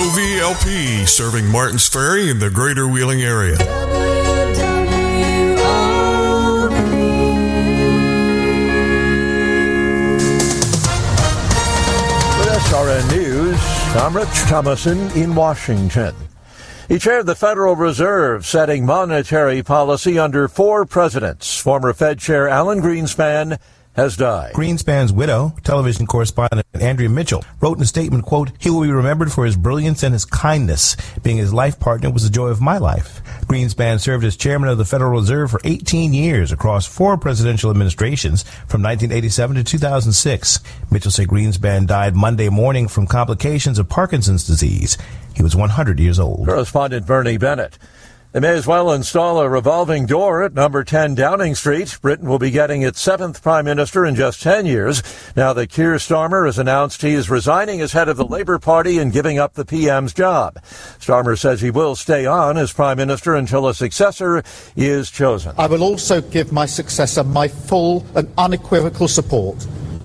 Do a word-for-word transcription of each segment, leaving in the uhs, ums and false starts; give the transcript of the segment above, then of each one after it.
V L P, serving Martins Ferry and the greater Wheeling area. With S R N News, I'm Rich Thomason in Washington. He chaired the Federal Reserve, setting monetary policy under four presidents. Former Fed Chair Alan Greenspan has died. Greenspan's widow, television correspondent Andrea Mitchell, wrote in a statement, quote, "He will be remembered for his brilliance and his kindness. Being his life partner was the joy of my life." Greenspan served as chairman of the Federal Reserve for eighteen years across four presidential administrations from nineteen eighty-seven to two thousand six. Mitchell said Greenspan died Monday morning from complications of Parkinson's disease. He was one hundred years old. Correspondent Bernie Bennett. They may as well install a revolving door at number ten Downing Street. Britain will be getting its seventh prime minister in just ten years. Now that Keir Starmer has announced he is resigning as head of the Labour Party and giving up the P M's job. Starmer says he will stay on as prime minister until a successor is chosen. I will also give my successor my full and unequivocal support,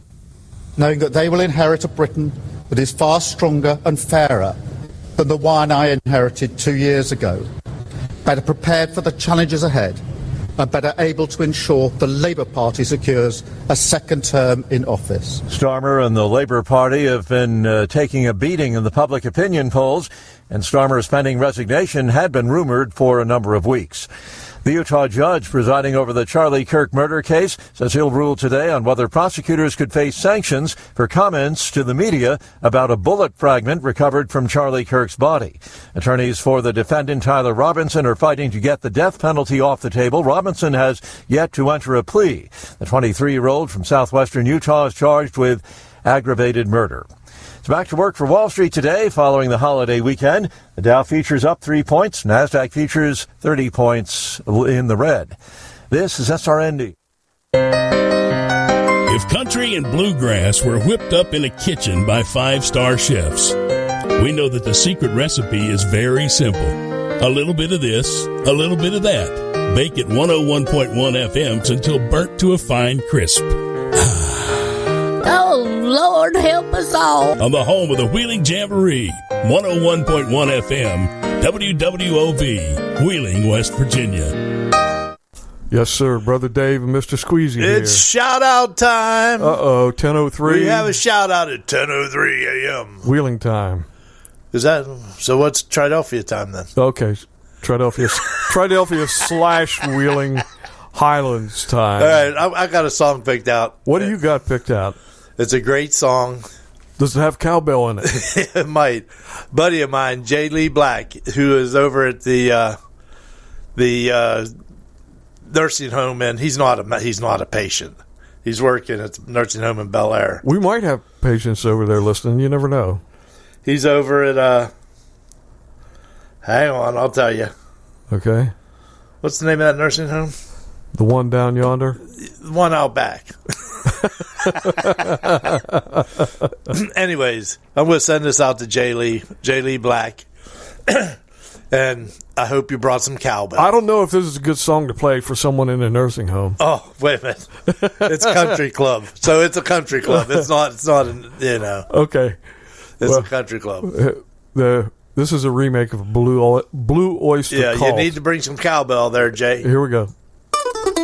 knowing that they will inherit a Britain that is far stronger and fairer than the one I inherited two years ago. Better prepared for the challenges ahead, and better able to ensure the Labour Party secures a second term in office. Starmer and the Labour Party have been uh, taking a beating in the public opinion polls, and Starmer's pending resignation had been rumored for a number of weeks. The Utah judge presiding over the Charlie Kirk murder case says he'll rule today on whether prosecutors could face sanctions for comments to the media about a bullet fragment recovered from Charlie Kirk's body. Attorneys for the defendant, Tyler Robinson, are fighting to get the death penalty off the table. Robinson has yet to enter a plea. The twenty-three-year-old from southwestern Utah is charged with aggravated murder. It's back to work for Wall Street today following the holiday weekend. The Dow features up three points. NASDAQ features thirty points in the red. This is S R N D. If country and bluegrass were whipped up in a kitchen by five-star chefs, we know that the secret recipe is very simple. A little bit of this, a little bit of that. Bake at one oh one point one F M until burnt to a fine crisp. Oh, Lord, help us all. On the home of the Wheeling Jamboree, one oh one point one F M, W W O V, Wheeling, West Virginia. Yes, sir. Brother Dave and Mister Squeezy here. It's shout-out time. Uh-oh, ten oh three. We have a shout-out at ten oh three a.m. Wheeling time. Is that so? What's Triadelphia time then? Okay, Triadelphia, Triadelphia slash Wheeling Highlands time. All right, I, I got a song picked out. What do you got picked out? It's a great song. Does it have cowbell in it? It might. Buddy of mine, Jay Lee Black, who is over at the uh, the uh, nursing home, and he's not a he's not a patient. He's working at the nursing home in Bel Air. We might have patients over there listening. You never know. He's over at. Uh, hang on, I'll tell you. Okay. What's the name of that nursing home? The one down yonder? The one out back. Anyways, I'm going to send this out to Jay Lee, Jay Lee Black, and I hope you brought some cowbell. I don't know if this is a good song to play for someone in a nursing home. Oh, wait a minute. It's country club. So it's a country club. It's not, it's not, a, you know. Okay. It's well, a country club. The This is a remake of Blue, Blue Oyster Yeah, Cult. You need to bring some cowbell there, Jay. Here we go.